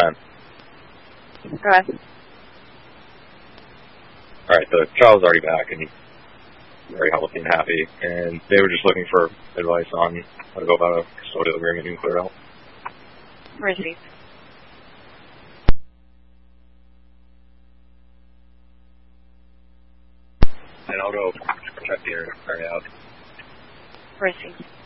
10. Go ahead. Alright, the child was already back and he's very healthy and happy, and they were just looking for advice on how to go about a custodial agreement in Clear Health. Where is he? And I'll go check the area out. Where is he?